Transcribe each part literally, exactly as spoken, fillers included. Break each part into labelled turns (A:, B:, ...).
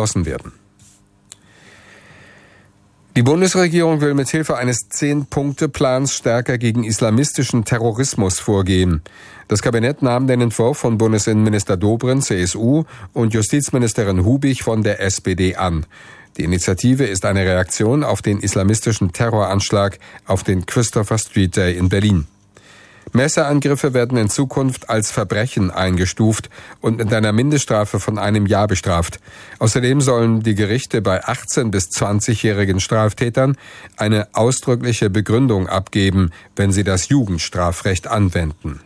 A: geschlossen werden. Die Bundesregierung will mithilfe eines Zehn-Punkte-Plans stärker gegen islamistischen Terrorismus vorgehen. Das Kabinett nahm den Entwurf von Bundesinnenminister Dobrindt, C S U, und Justizministerin Hubig von der S P D an. Die Initiative ist eine Reaktion auf den islamistischen Terroranschlag auf den Christopher Street Day in Berlin. Messerangriffe werden in Zukunft als Verbrechen eingestuft und mit einer Mindeststrafe von einem Jahr bestraft. Außerdem sollen die Gerichte bei achtzehn- bis zwanzigjährigen Straftätern eine ausdrückliche Begründung abgeben, wenn sie das Jugendstrafrecht anwenden.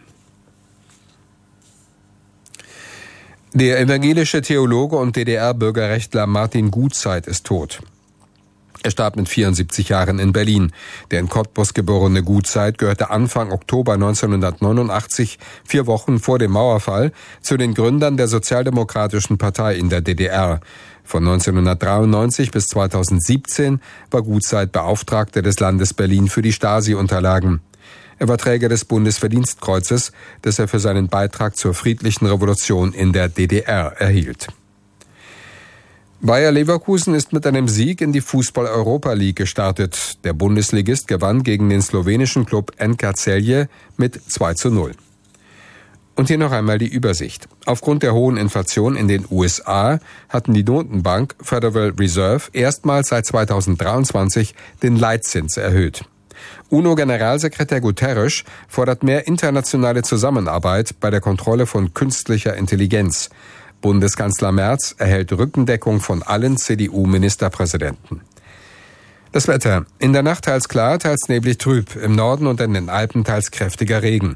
A: Der evangelische Theologe und D D R-Bürgerrechtler Martin Gutzeit ist tot. Er starb mit vierundsiebzig Jahren in Berlin. Der in Cottbus geborene Gutzeit gehörte Anfang Oktober neunzehnhundertneunundachtzig, vier Wochen vor dem Mauerfall, zu den Gründern der Sozialdemokratischen Partei in der D D R. Von neunzehnhundertdreiundneunzig bis zweitausendsiebzehn war Gutzeit Beauftragter des Landes Berlin für die Stasi-Unterlagen. Er war Träger des Bundesverdienstkreuzes, das er für seinen Beitrag zur friedlichen Revolution in der D D R erhielt. Bayer Leverkusen ist mit einem Sieg in die Fußball-Europa League gestartet. Der Bundesligist gewann gegen den slowenischen Klub N K Celje mit zwei zu null. Und hier noch einmal die Übersicht. Aufgrund der hohen Inflation in den U S A hatten die Notenbank Federal Reserve erstmals seit zweitausenddreiundzwanzig den Leitzins erhöht. UNO-Generalsekretär Guterres fordert mehr internationale Zusammenarbeit bei der Kontrolle von künstlicher Intelligenz. Bundeskanzler Merz erhält Rückendeckung von allen C D U-Ministerpräsidenten. Das Wetter. In der Nacht teils klar, teils neblig trüb. Im Norden und in den Alpen teils kräftiger Regen.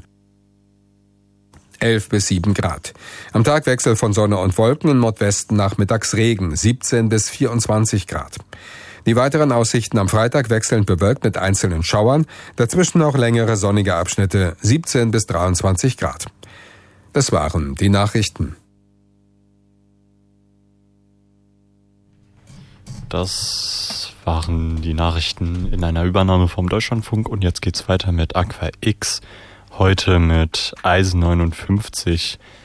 A: elf bis sieben Grad. Am Tag Wechsel von Sonne und Wolken, im Nordwesten nachmittags Regen. siebzehn bis vierundzwanzig Grad. Die weiteren Aussichten am Freitag wechselnd bewölkt mit einzelnen Schauern. Dazwischen auch längere sonnige Abschnitte. siebzehn bis dreiundzwanzig Grad. Das waren die Nachrichten.
B: Das waren die Nachrichten in einer Übernahme vom Deutschlandfunk und jetzt geht's weiter mit Aqua X. Heute mit Eisen neunundfünfzig